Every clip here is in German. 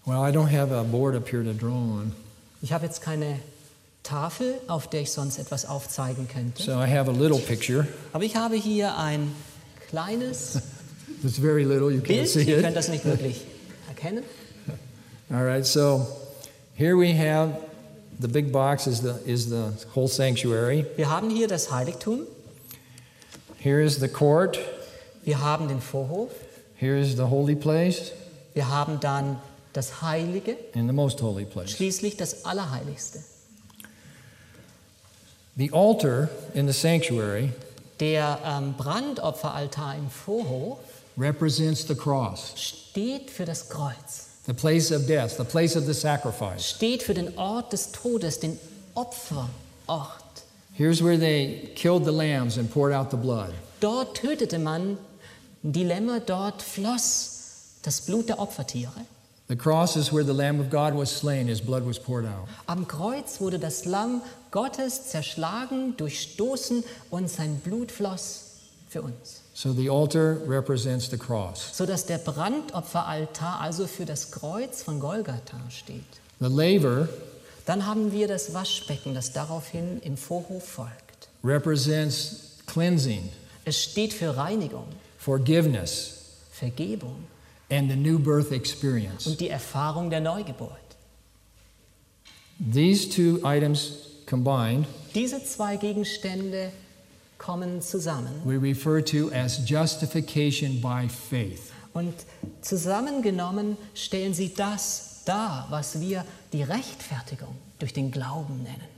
Well, I don't have a board up here to draw on. Ich habe jetzt keine Tafel, auf der ich sonst etwas aufzeigen könnte. So I have a little picture. Aber ich habe hier ein kleines It's very little, you can't Bild. see Ihr könnt it. das nicht wirklich erkennen. All right, so here we have the big box is the whole sanctuary. Wir haben hier das Heiligtum. Here is the court. Wir haben den Vorhof. Here is the holy place Wir haben dann das Heilige. and the most holy place. Schließlich das Allerheiligste. The altar in the sanctuary Der Brandopferaltar im Vorhof represents the cross, steht für das Kreuz. the place of death, the place of the sacrifice. Steht für den Ort des Todes, den Opferort. Here's where they killed the lambs and poured out the blood. Dort tötete man die Lämmer, dort floss das Blut der Opfertiere. The cross is where the Lamb of God was slain, his blood was poured out. Am Kreuz wurde das Lamm Gottes zerschlagen, durchstoßen und sein Blut floss für uns. So the altar represents the cross. Sodass der Brandopferaltar also für das Kreuz von Golgatha steht. The laver Dann haben wir das Waschbecken, das daraufhin im Vorhof folgt. represents cleansing, Es steht für Reinigung, forgiveness, Vergebung and the new birth experience. und die Erfahrung der Neugeburt. These two items combined Diese zwei Gegenstände kommen zusammen we refer to as justification by faith. und zusammengenommen stellen sie das dar, was wir die Rechtfertigung durch den Glauben nennen.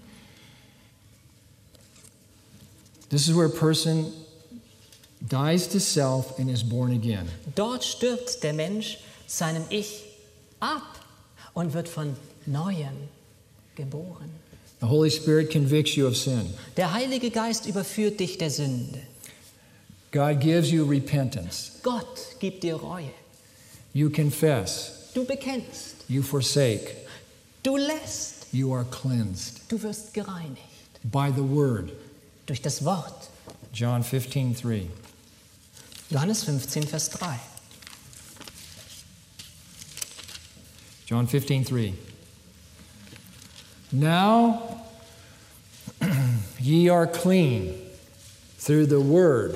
This is where a person dies to self and is born again. Dort stirbt der Mensch seinem Ich ab und wird von Neuem geboren. The Holy Spirit convicts you of sin. Der Heilige Geist überführt dich der Sünde. God gives you repentance. Gott gibt dir Reue. You confess. Du bekennst, You forsake. du lässt, You are cleansed du wirst gereinigt by the word. durch das Wort. John 15:3. Johannes 15, Vers 3. John 15:3. Now ye are clean through the word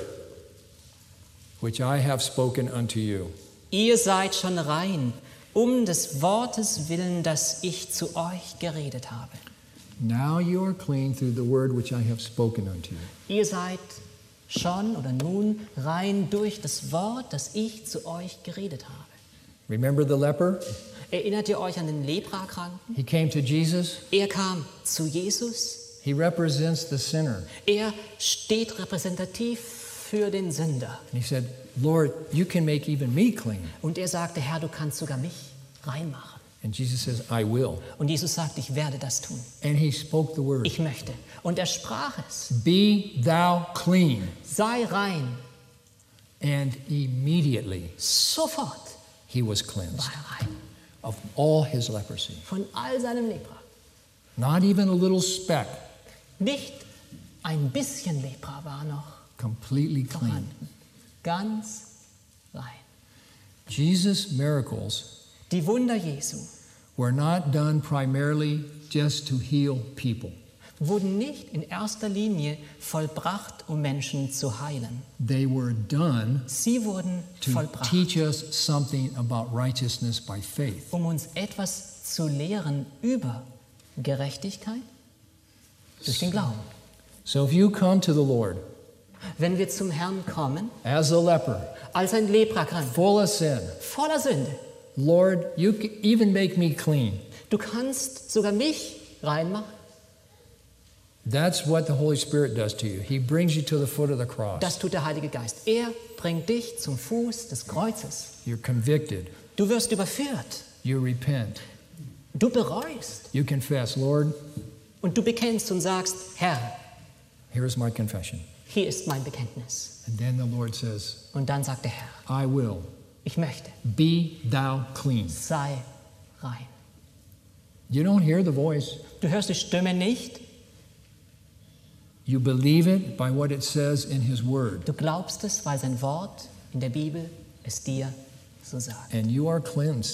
which I have spoken unto you. Ihr seid schon rein, des Wortes willen, das ich zu euch geredet habe. Now you are clean through the word which I have spoken unto you. Ihr seid schon oder nun rein durch das Wort, das ich zu euch geredet habe. Remember the leper? Erinnert ihr euch an den Leprakranken? He came to Jesus. Er kam zu Jesus. He represents the sinner. Er steht repräsentativ für den Sünder. And he said, Lord, you can make even me clean. Und er sagte, Herr, du kannst sogar mich reinmachen. And Jesus says, I will. Und Jesus sagt, ich werde das tun. And he spoke the word. Ich möchte. Und er sprach es. Be thou clean. Sei rein. And immediately Sofort he was cleansed war er rein. of all his leprosy. Von all seinem Lepra. Not even a little speck. Nicht ein bisschen Lepra war noch Completely clean. vorhanden. Ganz rein. Jesus' miracles Die Wunder Jesu were not done primarily just to heal people. wurden nicht in erster Linie vollbracht, um Menschen zu heilen. They were done Sie wurden to vollbracht, teach us something about righteousness by faith. um uns etwas zu lehren über Gerechtigkeit durch den Glauben. So if you come to the Lord Wenn wir zum Herrn kommen, as a leper, als ein Leprakranker, full of sin, voller Sünde, Lord, you can even make me clean. du kannst sogar mich reinmachen. That's what the Holy Spirit does to you. He brings you to the foot of the cross. Das tut der Heilige Geist. Er bringt dich zum Fuß des Kreuzes. You're convicted. Du wirst überführt. You repent. Du bereust. You confess, Lord, Und du bekennst und sagst, Herr, here's my confession. hier ist mein Bekenntnis. And then the Lord says, Und dann sagt der Herr, I will. ich möchte, Be thou clean. sei rein. You don't hear the voice. Du hörst die Stimme nicht, You believe it by what it says in his word. du glaubst es, weil sein Wort in der Bibel es dir so sagt. And you are cleansed.